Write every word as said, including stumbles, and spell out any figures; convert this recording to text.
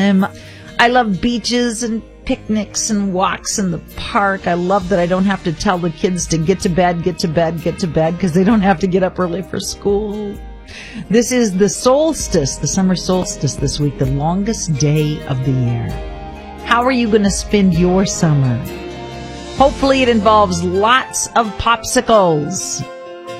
time. I love beaches and picnics and walks in the park. I love that I don't have to tell the kids to get to bed, get to bed, get to bed, because they don't have to get up early for school. This is the solstice, the summer solstice this week, the longest day of the year. How are you going to spend your summer? Hopefully it involves lots of popsicles.